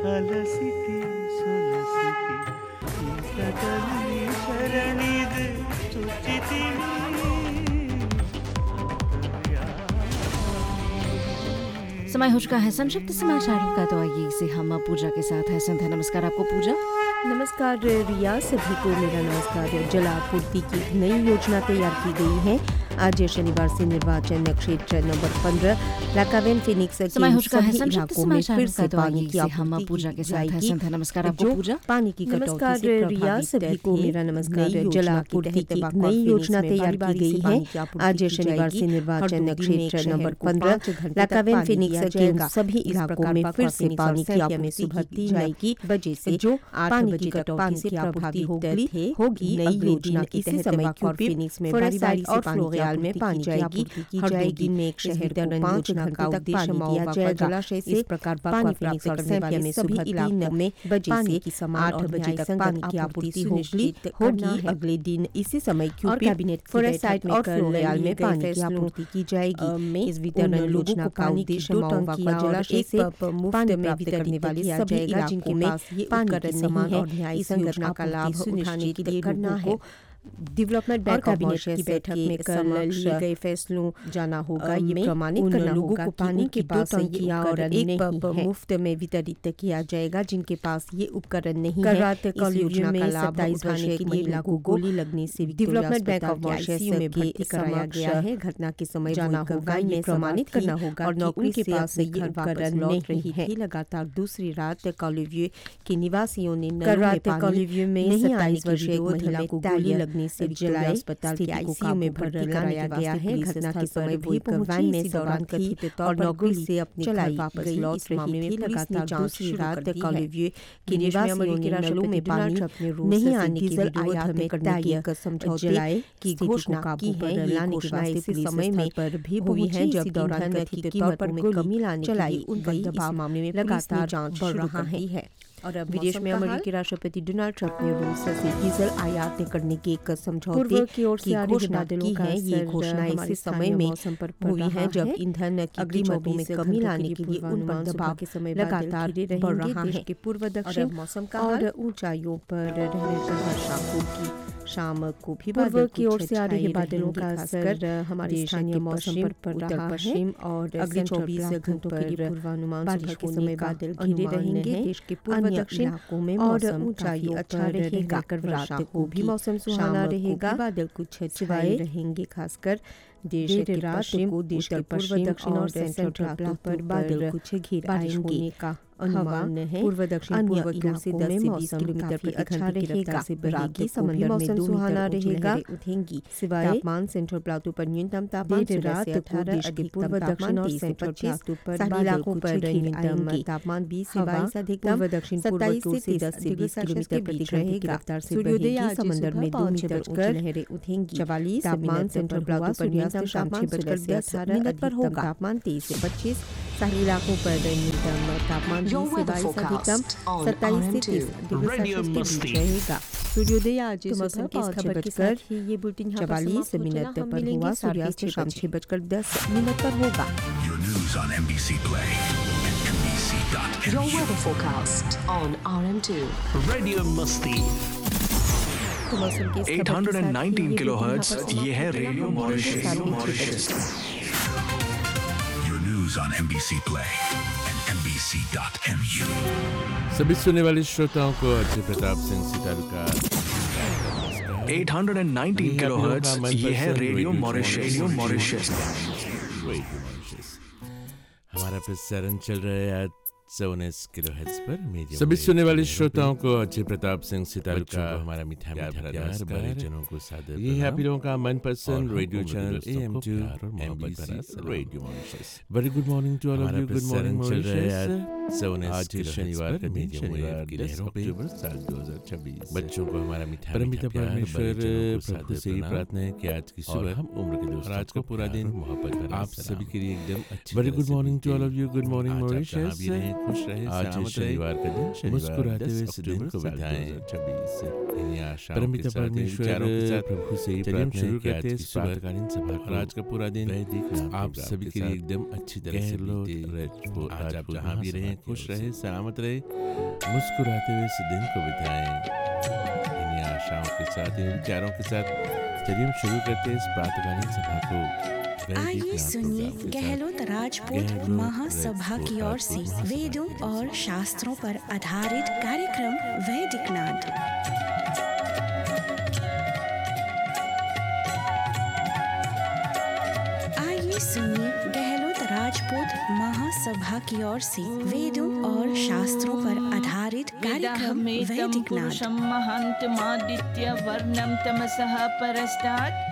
ಅಲಸಿತಿ ಸೊಲಸಿತಿ ಇಂಥದಲ್ಲಿ ಶರಣಿದೆ ಚುಚ್ಚಿತೀನಿ समय हो चुका है संक्षिप्त समाचारों का, तो आइए इसे हम पूजा के साथ है संध्या। नमस्कार आपको पूजा। नमस्कार रिया, सभी को मेरा नमस्कार। जल आपूर्ति की नई योजना तैयार की गई है। आज शनिवार से निर्वाचन क्षेत्र नंबर 15 लाकावेन फिनिक्स के समय हो चुका है सभी संक्षिप्त इलाकों में फिर समाचारों से का, तो पानी आइए की इसे हम आपूर्ति पूजा के की साथ है जाएगी। संध्या। नमस्कार आपको जो पूजा। पानी की नमस्कार कटौती से रिया, सभी को मेरा नमस्कार। जल आपूर्ति की नई योजना तैयार की गई है। आज शनिवार से निर्वाचन क्षेत्र नंबर 15 लाकावेन फिनिक्स के सभी इलाकों में फिर से पानी की आपूर्ति की जाएगी। वजह से जो पानी की कटौती से प्रभावित होगी नई योजना के तहत वाकौर फिनिक्स में बारी-बारी और फ्लोरियाल में पानी की आपूर्ति की जाएगी। में एक शहर को 5 घंटे तक पानी दिया जाएगा। जलाशय से इस प्रकार पानी प्राप्त करने वाले सभी इलाकों में बजे से 8 बजे तक पानी की आपूर्ति होगी। अगले दिन इसी समय कैबिनेट फोरेसाइड और फ्लोरियाल में पानी की आपूर्ति की जाएगी। इस वितरण योजना का उद्देश्य माओवाका जलाशय से मुफ्त में वितरण करने वाले सभी इलाकों में पानी की समान और न्यायी योजना का लाभ उठाने के लिए करना है। डेवलपमेंट बैंक कैबिनेट की बैठक में कल लिए गए फैसलों जाना होगा। ये प्रमाणित करना होगा कि पानी के पास संख्या और एक मुफ्त में वितरित किया जाएगा जिनके पास ये उपकरण नहीं है। इस योजना का लाभ उठाने के लिए महिला को गोली लगने से डेवलपमेंट बैंक ऑफ मॉरिशस में भर्ती कराया गया है। घटना के समय जाना होगा, ये प्रमाणित करना होगा और नौकरी के पास ये उपकरण लौट रही है। लगातार दूसरी रात कॉलोव्यू के निवासियों ने कॉलोव्यू में 27 वर्षीय महिला को गोली लगने से जलाए अस्पताल के आईसीयू में भर्ती कराया गया है। घटना के समय भी वैन में दौरान कथित तौर पर नौकरी से अपने घर वापस लौट रही थी। लगातार दूसरी रात कॉलोव्यू के निवासियों ने नलों में पानी नहीं आने के विरोध में करने की समझौते की घोषणा की है। ये घोषणा इसी समय में पर भी हुई है जब दौरान कथित तौर पर कमी लाने चलाई उन पर दबाव मामले में लगातार जांच बढ़ रहा है। और अब विदेश में अमेरिकी राष्ट्रपति डोनाल्ड ट्रंप ने रूस से डीजल आयात करने की एक समझौते की घोषणा की है। ये घोषणा इसी समय में हुई है जब ईंधन की कीमतों में कमी लाने के लिए उन पर दबाव के समय लगातार बढ़ रहा है। के पूर्व दक्षिण मौसम का और ऊंचाइयों पर रहने पर वर्षा होगी। शाम को भी पूर्व की ओर से आ रहे बादलों का असर हमारे स्थानीय मौसम पर पड़ रहा है और अगले 24 घंटों के लिए पूर्वानुमान बारिश के समय बादल घिरे रहेंगे। देश के पूर्व दक्षिण इलाकों में और ऊंचाई अच्छा रहेगा। रात को भी मौसम सुहाना रहेगा, बादल कुछ छाए रहेंगे। खासकर देश के पश्चिम को देश के पूर्व दक्षिण और सेंट्रल प्लाटो पर बादल कुछ घिर आएंगे का अनुमान है। पूर्व दक्षिण पूर्व की ओर से 10 से 20 किलोमीटर प्रति घंटे की रफ्तार से बढ़ेगी। समुद्र में सुहाना रहेगा, उठेंगी। सिवाय तापमान सेंट्रल प्लाटो पर न्यूनतम तापमान रात को देश के पूर्व दक्षिण और सेंट्रल प्लाटो पर इलाकों पर न्यूनतम तापमान 20 से 22 अधिकतम पूर्व दक्षिण 27 से 10 से 20 किलोमीटर प्रति घंटे की रफ्तार से बढ़ेगी। समुद्र में 2 मीटर ऊंची लहरें उठेंगी। 44 तापमान सेंट्रल प्लाटो पर न्यूनतम तापमान 6:10 पर होगा। तापमान 23 से 25 सारे इलाकों पर न्यूनतम तापमान 20 से 22 अधिकतम 27 से 30 डिग्री सेल्सियस के बीच रहेगा। सूर्योदय आज मौसम की खबर के साथ ही ये बुलेटिन 44 मिनट पर हुआ। सूर्यास्त शाम 6:10 पर होगा। Your news on NBC Play and NBC.mu. Your weather forecast on RM2. Radio Musti. 819 kilohertz, ये है radio Mauritius. Your news on NBC Play and NBC.mu. सभी सुनने वाले श्रोताओं को अजय प्रताप सिंह सितारू का 819 किलोहर्ट्ज, ये है रेडियो मॉरिशस। हमारा प्रसारण चल रहा है आज 19 किलोहर्ट्ज पर। सभी सुनने वाले श्रोताओं को अजय प्रताप सिंह सितारू का हमारा मीठा जनों को सादर। ये है आप लोगों का मनपसंद radio channel AM2 MBC radio Mauritius. Very good morning to all of you. Good morning चल रहा है आज शनिवार के दिन शनिवार की अक्टूबर साल 2026। बच्चों को हमारा मीठा परमपिता परमेश्वर प्रभु से ही प्रार्थना है कि आज की सुबह हम उम्र के दोस्तों आज का पूरा दिन मोहब्बत आप सभी के लिए एकदम अच्छी। Very good morning to all of you. Good morning Mauritius. खुश रहे आज शनिवार का दिन मुस्कुराते हुए इस दिन को बिताएं। 26 परमपिता परमेश्वर प्रभु से ही प्रार्थना शुरू करते हैं प्रातःकालीन सभा। आज का पूरा दिन आप सभी के लिए एकदम अच्छी तरह से बीते। आज आप जहाँ भी रहें खुश रहे, सलामत रहे, मुस्कुराते हुए इस दिन को बिताएं। इन्हीं आशाओं के साथ, इन विचारों के साथ चलिए हम शुरू करते हैं इस प्रातःकालीन सभा को। आइए सुनिए गहलोत राजपूत महासभा की ओर से वेदों और शास्त्रों पर आधारित कार्यक्रम वैदिक नाद। आइए सुनिए गहलोत राजपूत महासभा की ओर से वेदों और शास्त्रों पर आधारित कार्यक्रम वैदिक नाद। महंतमादित्य वर्णम तमसः परस्तात्